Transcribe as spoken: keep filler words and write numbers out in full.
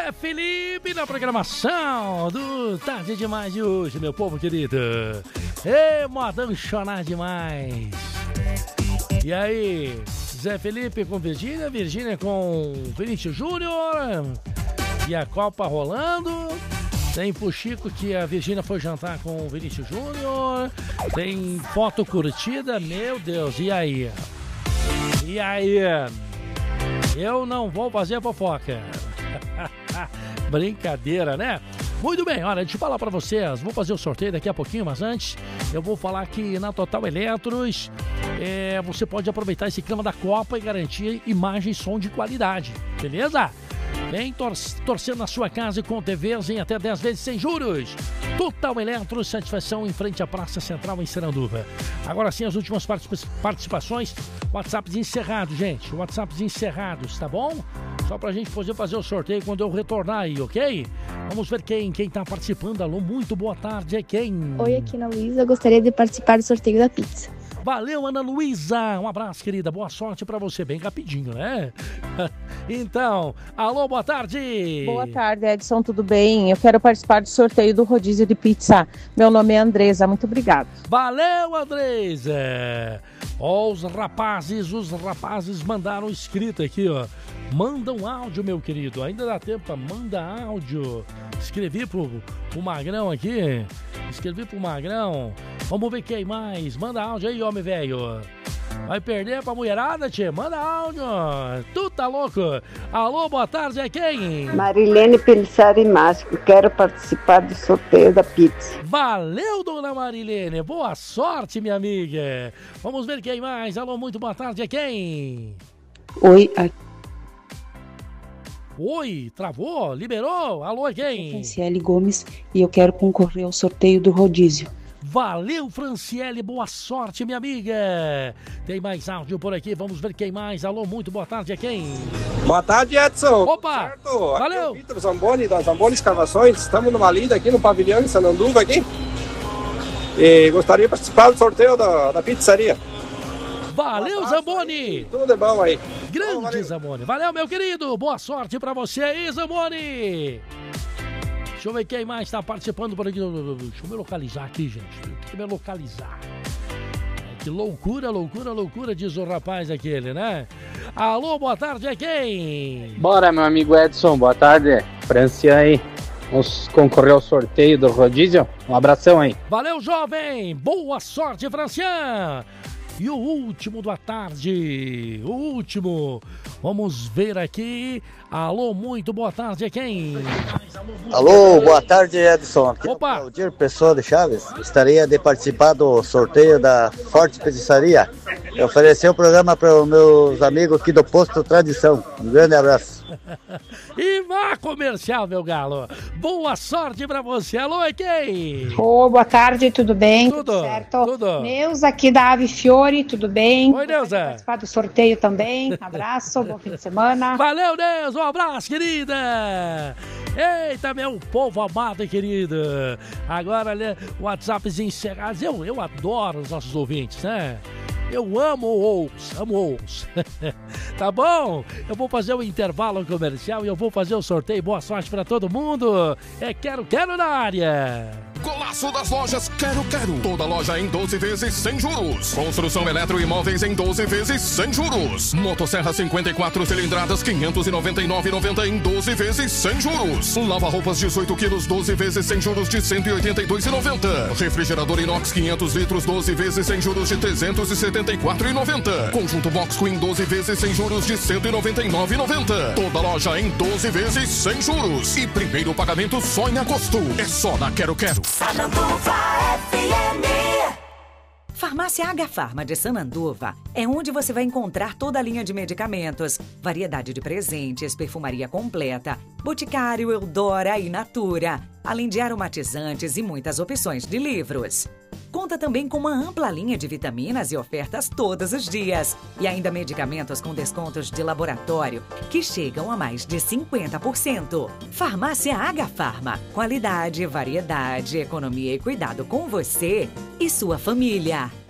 Zé Felipe na programação do Tarde Demais de hoje, meu povo querido. Ê, modão chorar demais. E aí, Zé Felipe com Virgínia, Virgínia com Vinícius Júnior. E a Copa rolando. Tem pro Chico que a Virgínia foi jantar com o Vinícius Júnior. Tem foto curtida, meu Deus, e aí? E aí? Eu não vou fazer fofoca. Brincadeira, né? Muito bem, olha, deixa eu falar pra vocês. Vou fazer o sorteio daqui a pouquinho, mas antes eu vou falar que na Total Eletros é, você pode aproveitar esse clima da Copa e garantir imagem e som de qualidade, beleza? Vem tor- torcendo na sua casa com T Vs em até dez vezes sem juros. Total Eletros, satisfação em frente à Praça Central em Ciranduva. Agora sim, as últimas participa- participações. WhatsApps encerrados, gente. WhatsApps encerrados, tá bom? Só pra gente poder fazer o sorteio quando eu retornar aí, ok? Vamos ver quem, quem tá participando. Alô, muito boa tarde. É quem? Oi, aqui na Luísa. Eu gostaria de participar do sorteio da pizza. Valeu, Ana Luísa. Um abraço, querida. Boa sorte pra você. Bem rapidinho, né? Então, alô, boa tarde. Boa tarde, Edson. Tudo bem? Eu quero participar do sorteio do rodízio de pizza. Meu nome é Andresa. Muito obrigado. Valeu, Andresa. Ó, os rapazes, os rapazes mandaram escrito aqui, ó. Manda um áudio, meu querido. Ainda dá tempo pra manda áudio. Escrevi pro, pro Magrão aqui. Escrevi pro Magrão. Vamos ver quem mais. Manda áudio aí, homem velho. Vai perder pra mulherada, tchê? Manda áudio. Tu tá louco? Alô, boa tarde, é quem? Marilene Pelissari Mágico. Quero participar do sorteio da pizza. Valeu, dona Marilene. Boa sorte, minha amiga. Vamos ver quem mais. Alô, muito boa tarde, é quem? Oi, aqui. Oi, travou? Liberou? Alô, é quem? Franciele Gomes e eu quero concorrer ao sorteio do rodízio. Valeu, Franciele, boa sorte, minha amiga. Tem mais áudio por aqui, vamos ver quem mais. Alô, muito boa tarde, é quem? Boa tarde, Edson. Opa, certo? valeu. Aqui é o Vitor Zamboni, da Zamboni Escavações. Estamos numa linda aqui no pavilhão em Sananduva aqui. E gostaria de participar do sorteio da, da pizzaria. Valeu, Zamboni. Tudo de bom aí. Grande valeu. Zamboni. Valeu, meu querido. Boa sorte pra você aí, Zamboni. Deixa eu ver quem mais tá participando por aqui. Deixa eu me localizar aqui, gente. Tem que me localizar. É, que loucura, loucura, loucura, diz o rapaz aquele, né? Alô, boa tarde, é quem? Bora, meu amigo Edson. Boa tarde. Francia aí. Vamos concorrer ao sorteio do rodízio. Um abração aí. Valeu, jovem. Boa sorte, Francian. E o último da tarde, o último, vamos ver aqui. Alô, muito boa tarde, é quem? Alô, boa tarde, Edson. Aqui Opa. é o Claudir Pessoa de Chaves. Gostaria de participar do sorteio da Forte Pizzaria e oferecer o programa para os meus amigos aqui do Posto Tradição. Um grande abraço. E vá comercial, meu galo. Boa sorte pra você. Alô, é quem? Ô, boa tarde, tudo bem? Tudo, certo? tudo. Neuza aqui da Ave Fiore, tudo bem? Oi, Neuza. Participar do sorteio também. Abraço, bom fim de semana. Valeu, Neuza. Um abraço, querida. Eita, meu povo amado e querido. Agora, né, WhatsApps encerrados. Eu, eu adoro os nossos ouvintes, né? Eu amo os, amo os. Tá bom? Eu vou fazer o intervalo comercial e eu vou fazer o sorteio. Boa sorte pra todo mundo. É Quero Quero na área. Golaço das lojas Quero Quero. Toda loja em doze vezes sem juros. Construção eletroimóveis em doze vezes sem juros. Motosserra cinquenta e quatro cilindradas quinhentos e noventa e nove reais e noventa centavos em doze vezes sem juros. Lava-roupas dezoito quilos doze vezes sem juros de cento e oitenta e dois reais e noventa centavos. Refrigerador inox quinhentos litros doze vezes sem juros de trezentos e setenta e quatro reais e noventa centavos. Conjunto Box Queen doze vezes sem juros de cento e noventa e nove reais e noventa centavos. Toda loja em doze vezes sem juros. E primeiro pagamento só em agosto. É só na Quero Quero. Sananduva F M. Farmácia H Farma de Sananduva é onde você vai encontrar toda a linha de medicamentos, variedade de presentes, perfumaria completa, Boticário, Eudora e Natura, além de aromatizantes e muitas opções de livros. Conta também com uma ampla linha de vitaminas e ofertas todos os dias. E ainda medicamentos com descontos de laboratório que chegam a mais de cinquenta por cento. Farmácia H Farma. Qualidade, variedade, economia e cuidado com você e sua família.